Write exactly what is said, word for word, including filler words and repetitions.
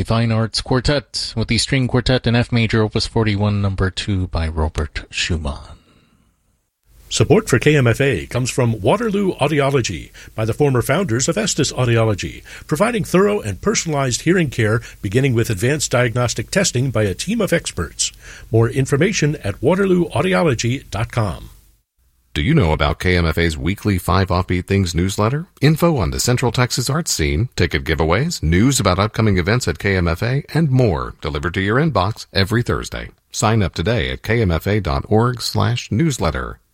The Fine Arts Quartet with the String Quartet in F Major, Opus forty-one, number two by Robert Schumann. Support for K M F A comes from Waterloo Audiology by the former founders of Estes Audiology, providing thorough and personalized hearing care beginning with advanced diagnostic testing by a team of experts. More information at waterloo audiology dot com. Do you know about K M F A's weekly Five Offbeat Things newsletter? Info on the Central Texas arts scene, ticket giveaways, news about upcoming events at K M F A, and more delivered to your inbox every Thursday. Sign up today at kmfa.org slash newsletter.